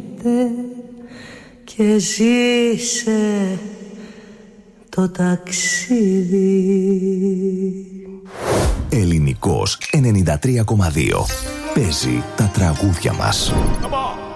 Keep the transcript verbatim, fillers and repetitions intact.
γίνεται και ζήσε το ταξίδι. Ελληνικός ενενήντα τρία κόμμα δύο. Παίζει τα τραγούδια μας.